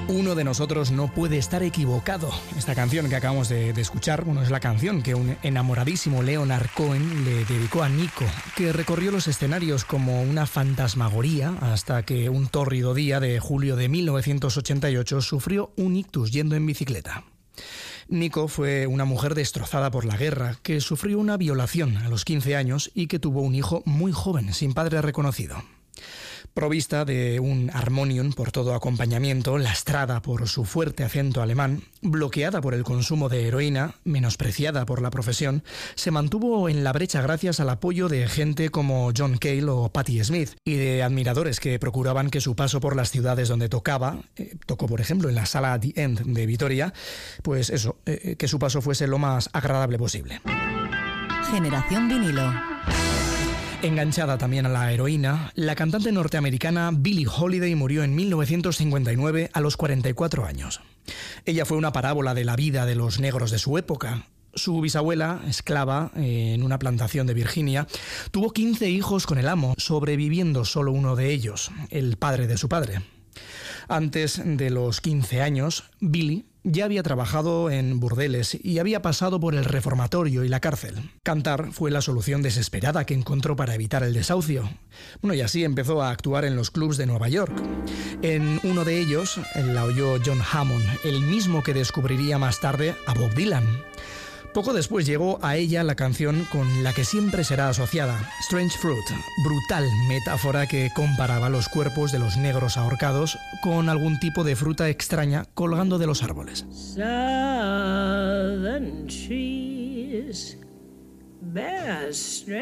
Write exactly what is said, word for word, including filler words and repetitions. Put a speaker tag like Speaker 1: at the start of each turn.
Speaker 1: Uno de nosotros no puede estar equivocado. Esta canción que acabamos de, de escuchar, bueno, es la canción que un enamoradísimo Leonard Cohen le dedicó a Nico, que recorrió los escenarios como una fantasmagoría hasta que un tórrido día de julio de mil novecientos ochenta y ocho sufrió un ictus yendo en bicicleta. Nico fue una mujer destrozada por la guerra, que sufrió una violación a los quince años y que tuvo un hijo muy joven, sin padre reconocido. Provista de un armonium por todo acompañamiento, lastrada por su fuerte acento alemán, bloqueada por el consumo de heroína, menospreciada por la profesión, se mantuvo en la brecha gracias al apoyo de gente como John Cale o Patti Smith y de admiradores que procuraban que su paso por las ciudades donde tocaba, eh, tocó por ejemplo en la sala The End de Vitoria, pues eso, eh, que su paso fuese lo más agradable posible.
Speaker 2: Generación vinilo.
Speaker 1: Enganchada también a la heroína, la cantante norteamericana Billie Holiday murió en mil novecientos cincuenta y nueve a los cuarenta y cuatro años. Ella fue una parábola de la vida de los negros de su época. Su bisabuela, esclava en una plantación de Virginia, tuvo quince hijos con el amo, sobreviviendo solo uno de ellos, el padre de su padre. Antes de los quince años, Billie ya había trabajado en burdeles y había pasado por el reformatorio y la cárcel. Cantar fue la solución desesperada que encontró para evitar el desahucio. Bueno, y así empezó a actuar en los clubs de Nueva York. En uno de ellos la oyó John Hammond, el mismo que descubriría más tarde a Bob Dylan. Poco después llegó a ella la canción con la que siempre será asociada, Strange Fruit, brutal metáfora que comparaba los cuerpos de los negros ahorcados con algún tipo de fruta extraña colgando de los árboles.
Speaker 3: Southern trees bear strange